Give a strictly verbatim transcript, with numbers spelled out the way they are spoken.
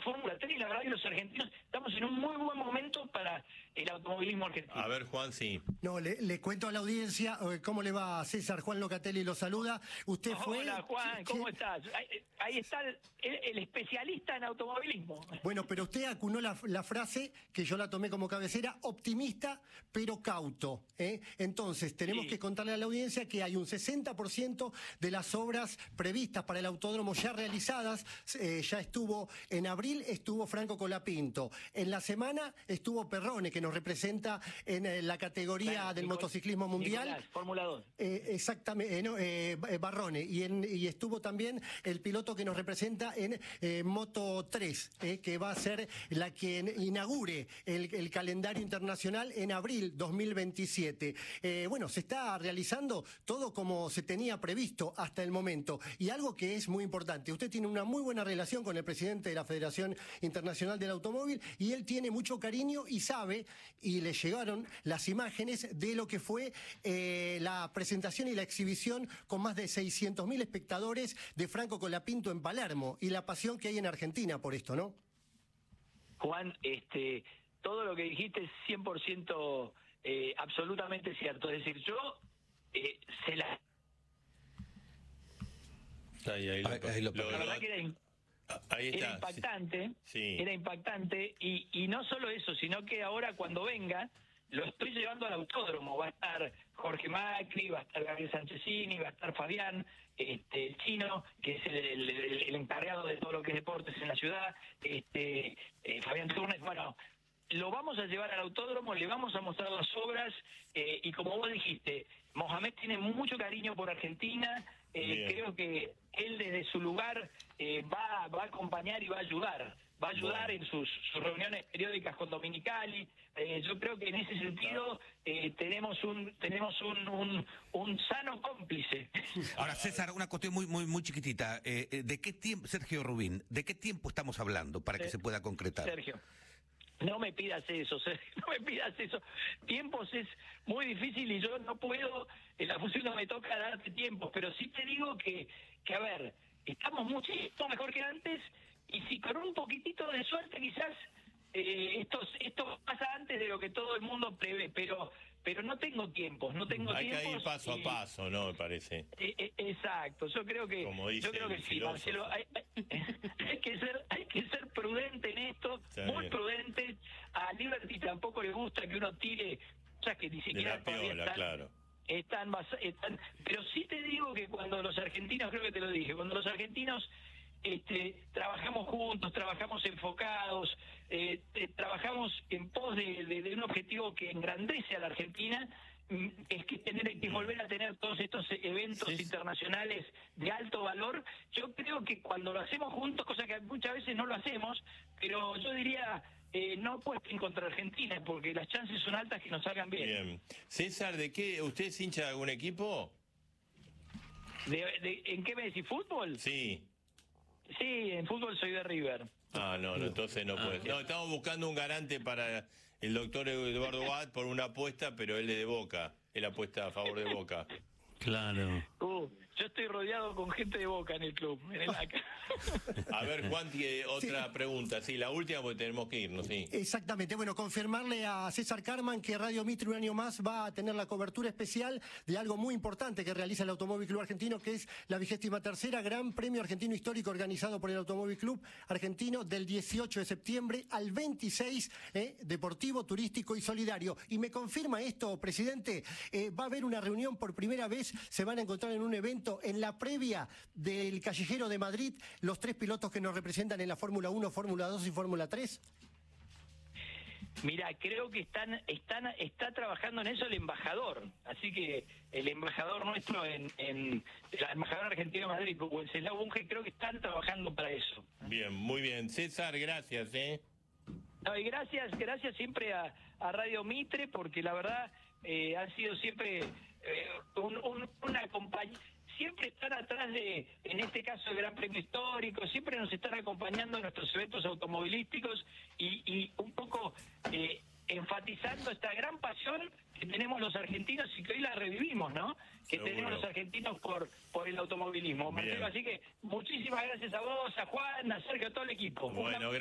Fórmula tres, y la verdad que los argentinos estamos en un muy buen momento para el automovilismo argentino. A ver, Juan, sí. No, le, le cuento a la audiencia, eh, ¿cómo le va a César? Juan Locatelli lo saluda. Usted fue... Hola, Juan, ¿cómo estás? Ahí, ahí está el, el especialista en automovilismo. Bueno, pero usted acunó la, la frase, que yo la tomé como cabecera, optimista pero cauto, ¿eh? Entonces, tenemos Sí. que contarle a la audiencia que hay un sesenta por ciento de las obras previstas para el autódromo ya realizadas. Eh, ya estuvo, en abril estuvo Franco Colapinto. En la semana estuvo Perrone, que nos representa en eh, la categoría Claro, del Nicol- motociclismo mundial. Nicolás, Fórmula dos. Eh, exactamente, eh, no, eh, Barrone, y, en, y estuvo también el piloto que nos representa en eh, Moto tres, eh, que va a ser la que inaugure el, el calendario internacional en abril dos mil veintisiete. Eh, bueno, se está realizando todo como se tenía previsto hasta el momento, y algo que es muy importante, usted tiene una muy buena relación con el presidente de la Federación Internacional del Automóvil, y él tiene mucho cariño y sabe, y le llegaron las imágenes de lo que fue eh, la presentación y la exhibición con más de seiscientos mil espectadores de Franco Colapinto en Palermo, y la pasión que hay en Argentina por esto, ¿no? Juan, este, todo lo que dijiste es cien por ciento eh, absolutamente cierto. Es decir, yo eh, se la... Ahí, ahí lo, Ahí- ahí lo lo- La lo- verdad que era, in- ahí está. era impactante, Sí. era impactante, y, y no solo eso, sino que ahora cuando venga, lo estoy llevando al autódromo. Va a estar Jorge Macri, va a estar Gabriel Sanchezini, va a estar Fabián, este, el chino, que es el, el- el- el encargado de todo lo que es deportes en la ciudad, este, eh, Fabián Turnes. Bueno, lo vamos a llevar al autódromo, le vamos a mostrar las obras, eh, y como vos dijiste, Mohamed tiene mucho cariño por Argentina. eh, Bien. creo que él desde su lugar eh, va, va a acompañar y va a ayudar. Va a ayudar Bueno. en sus, sus reuniones periódicas con Dominicali. Eh, yo creo que en ese sentido eh, tenemos un tenemos un, un, un sano cómplice. Ahora, César, una cuestión muy muy muy chiquitita. Eh, eh, ¿De qué tiempo, Sergio Rubín, de qué tiempo estamos hablando para que Eh, se pueda concretar? Sergio, no me pidas eso, Sergio, no me pidas eso. Tiempos es muy difícil y yo no puedo, en la función no me toca darte tiempos, pero sí te digo que, que a ver, estamos muchísimo mejor que antes, y si con un poquitito de suerte quizás eh, esto, esto pasa antes de lo que todo el mundo prevé, pero pero no tengo tiempos, no tengo Hay que tiempos. ir paso a y- paso, ¿no? Me parece. eh, eh, exacto, yo creo que Como dice yo creo que el sí, filósofo. Marcelo, hay, hay- hay que ser hay que ser prudente en esto, Está muy bien. prudente. A Liberty tampoco le gusta que uno tire cosas que ni De siquiera la todavía piola, están, claro. están, basa- están- pero sí te digo que cuando los argentinos, creo que te lo dije, cuando los argentinos este, trabajamos juntos, trabajamos enfocados, eh, eh, trabajamos en pos de, de- de un objetivo que engrandece a la Argentina, mm, es que tener que volver a tener todos estos eventos Sí, sí. internacionales de alto valor. Yo creo que cuando lo hacemos juntos, cosa que muchas veces no lo hacemos, pero yo diría, eh, no apuesten contra Argentina, porque las chances son altas que nos salgan bien. Bien. César, ¿de qué? ¿Usted es hincha de algún equipo? De- de- ¿En qué me decís? ¿Fútbol? Sí. Sí, en fútbol soy de River. Ah, no, no, entonces no puede. No, estamos buscando un garante para el doctor Eduardo Watt por una apuesta, pero él es de Boca. Él apuesta a favor de Boca. Claro. Uh, yo estoy rodeado con gente de Boca en el club, en el A C A. A ver, Juan tiene otra pregunta. Sí, la última porque tenemos que irnos, sí. Exactamente, bueno, confirmarle a César Carman que Radio Mitre un año más va a tener la cobertura especial de algo muy importante que realiza el Automóvil Club Argentino, que es la vigésima tercera Gran Premio Argentino Histórico organizado por el Automóvil Club Argentino del dieciocho de septiembre al veintiséis, eh, deportivo, turístico y solidario. Y me confirma esto, presidente, eh, va a haber una reunión por primera vez, se van a encontrar en un evento en la previa del Callejero de Madrid, los tres pilotos que nos representan en la Fórmula uno, Fórmula dos y Fórmula tres. Mira, creo que están, están, está trabajando en eso el embajador, así que el embajador nuestro en, en el embajador argentino de Madrid, Wenceslao Bunge, creo que están trabajando para eso. Bien, muy bien. César, gracias, ¿eh? No, y gracias, gracias siempre a, a Radio Mitre, porque la verdad eh, han sido siempre eh, un, un, una compañía. Siempre están atrás de, en este caso, el Gran Premio Histórico, siempre nos están acompañando en nuestros eventos automovilísticos y, y un poco eh, enfatizando esta gran pasión que tenemos los argentinos y que hoy la revivimos, ¿no? Que Seguro. tenemos los argentinos por por el automovilismo. Bien. Marcelo, así que muchísimas gracias a vos, a Juan, a Sergio, a todo el equipo. Bueno, Una-